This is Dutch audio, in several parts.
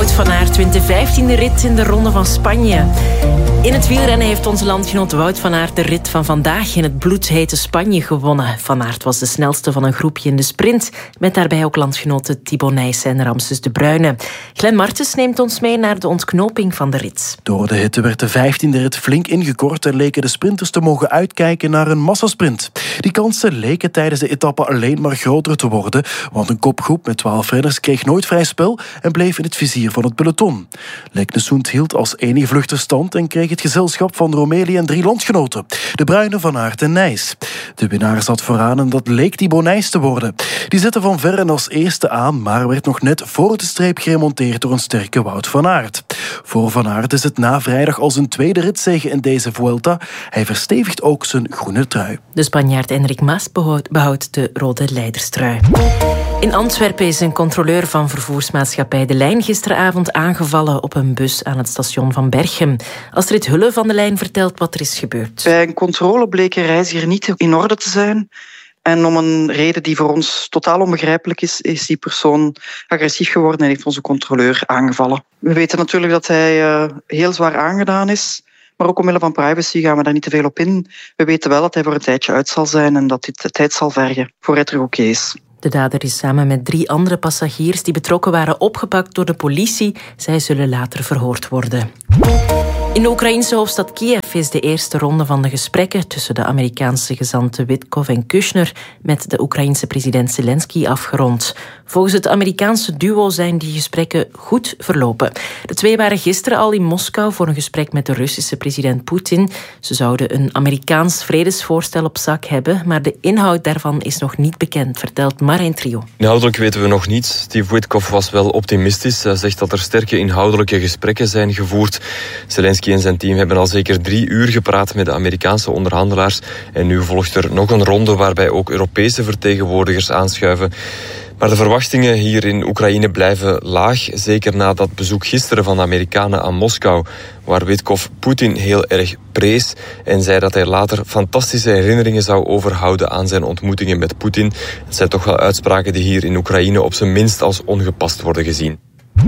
Wout van Aert wint de 15e rit in de Ronde van Spanje. In het wielrennen heeft onze landgenoot Wout van Aert de rit van vandaag in het bloedhete Spanje gewonnen. Van Aert was de snelste van een groepje in de sprint, met daarbij ook landgenoten Thibaut Nijssen en Ramses de Bruyne. Glenn Martens neemt ons mee naar de ontknoping van de rit. Door de hitte werd de 15e rit flink ingekort en leken de sprinters te mogen uitkijken naar een massasprint. Die kansen leken tijdens de etappe alleen maar groter te worden, want een kopgroep met 12 renners kreeg nooit vrij spel en bleef in het vizier van het peloton. Leknesund hield als enige vluchter stand en kreeg het gezelschap van Romeli en 3 landgenoten, de Bruyne, Van Aert en Nijs. De winnaar zat vooraan en dat leek Thibaut Nijs te worden. Die zette van ver en als eerste aan, maar werd nog net voor de streep geremonteerd door een sterke Wout van Aert. Voor Van Aert is het na vrijdag al zijn tweede ritzege in deze Vuelta. Hij verstevigt ook zijn groene trui. De Spanjaard Enric Mas behoudt de rode leiderstrui. In Antwerpen is een controleur van vervoersmaatschappij De Lijn gisteravond aangevallen op een bus aan het station van Berchem. Astrid Hulle van De Lijn vertelt wat er is gebeurd. Bij een controle bleek een reiziger niet in orde te zijn. En om een reden die voor ons totaal onbegrijpelijk is die persoon agressief geworden en heeft onze controleur aangevallen. We weten natuurlijk dat hij heel zwaar aangedaan is. Maar ook omwille van privacy gaan we daar niet te veel op in. We weten wel dat hij voor een tijdje uit zal zijn en dat dit tijd zal vergen voor hij terug oké is. De dader is samen met 3 andere passagiers die betrokken waren opgepakt door de politie. Zij zullen later verhoord worden. In de Oekraïnse hoofdstad Kiev is de eerste ronde van de gesprekken tussen de Amerikaanse gezanten Witkoff en Kushner met de Oekraïense president Zelensky afgerond. Volgens het Amerikaanse duo zijn die gesprekken goed verlopen. De 2 waren gisteren al in Moskou voor een gesprek met de Russische president Poetin. Ze zouden een Amerikaans vredesvoorstel op zak hebben, maar de inhoud daarvan is nog niet bekend, vertelt Marijn Trio. Inhoudelijk weten we nog niets. Steve Witkoff was wel optimistisch. Hij zegt dat er sterke inhoudelijke gesprekken zijn gevoerd. Zelensky en zijn team hebben al zeker 3 uur gepraat met de Amerikaanse onderhandelaars. En nu volgt er nog een ronde waarbij ook Europese vertegenwoordigers aanschuiven. Maar de verwachtingen hier in Oekraïne blijven laag. Zeker na dat bezoek gisteren van de Amerikanen aan Moskou, waar Witkoff Poetin heel erg prees en zei dat hij later fantastische herinneringen zou overhouden aan zijn ontmoetingen met Poetin. Het zijn toch wel uitspraken die hier in Oekraïne op zijn minst als ongepast worden gezien.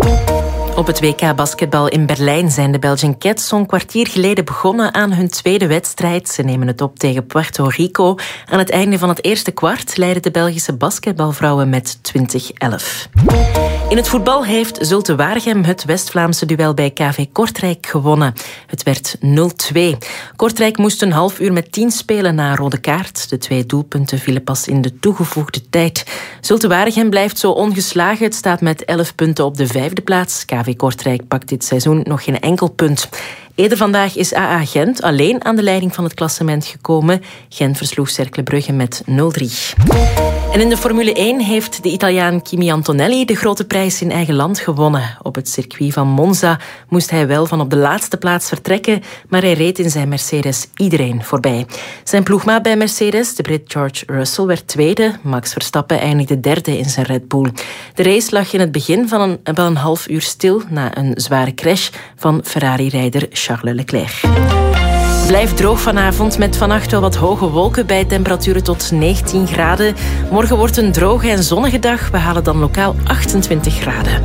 Op het WK basketbal in Berlijn zijn de Belgian Cats zo'n kwartier geleden begonnen aan hun tweede wedstrijd. Ze nemen het op tegen Puerto Rico. Aan het einde van het eerste kwart leiden de Belgische basketbalvrouwen met 20-11. In het voetbal heeft Zulte Waregem het West-Vlaamse duel bij KV Kortrijk gewonnen. Het werd 0-2. Kortrijk moest een half uur met 10 spelen na een rode kaart. De 2 doelpunten vielen pas in de toegevoegde tijd. Zulte Waregem blijft zo ongeslagen. Het staat met 11 punten op de 5e plaats. KV Kortrijk pakt dit seizoen nog geen enkel punt. Eerder vandaag is AA Gent alleen aan de leiding van het klassement gekomen. Gent versloeg Cercle Brugge met 0-3. En in de Formule 1 heeft de Italiaan Kimi Antonelli de grote prijs in eigen land gewonnen. Op het circuit van Monza moest hij wel van op de laatste plaats vertrekken, maar hij reed in zijn Mercedes iedereen voorbij. Zijn ploegmaat bij Mercedes, de Brit George Russell, werd tweede. Max Verstappen eindigde derde in zijn Red Bull. De race lag in het begin van wel een half uur stil na een zware crash van Ferrari-rijder Charles Leclerc. Blijft droog vanavond met vannacht wel wat hoge wolken bij temperaturen tot 19 graden. Morgen wordt een droge en zonnige dag. We halen dan lokaal 28 graden.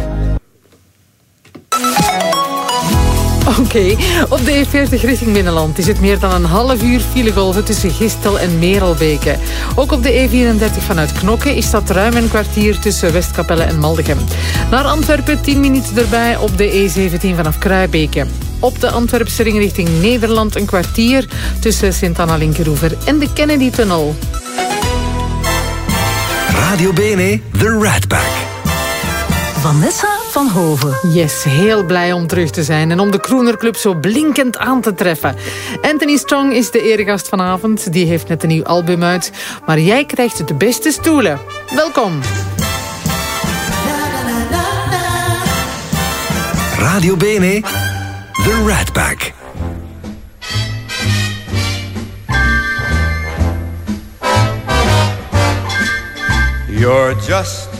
Oké, op de E40 richting Binnenland is het meer dan een half uur filegolven tussen Gistel en Merelbeke. Ook op de E34 vanuit Knokke is dat ruim een kwartier tussen Westkapelle en Maldegem. Naar Antwerpen 10 minuten erbij op de E17 vanaf Kruibeke. Op de Antwerpse ring richting Nederland een kwartier tussen Sint-Anna-Linkeroever en de Kennedy-tunnel. Radio Bene, The Rat Pack. Vanessa van Hoven. Yes, heel blij om terug te zijn en om de Croonerclub zo blinkend aan te treffen. Anthony Strong is de eregast vanavond. Die heeft net een nieuw album uit. Maar jij krijgt de beste stoelen. Welkom. Radio Bene, The Rat Pack. You're just